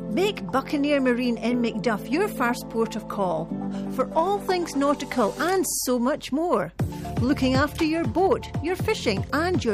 Make Buccaneer Marine in Macduff your first port of call for all things nautical and so much more. Looking after your boat, your fishing and your